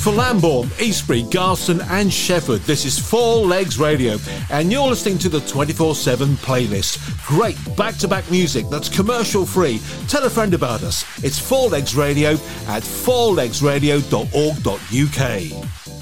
For Lambourne, Eastbury, Garston and Shefford, this is Four Legs Radio, and you're listening to the 24/7 playlist. Great back-to-back music that's commercial-free. Tell a friend about us. It's Four Legs Radio at fourlegsradio.org.uk.